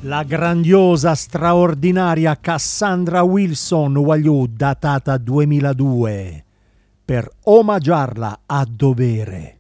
La grandiosa, straordinaria Cassandra Wilson, datata 2002, per omaggiarla a dovere.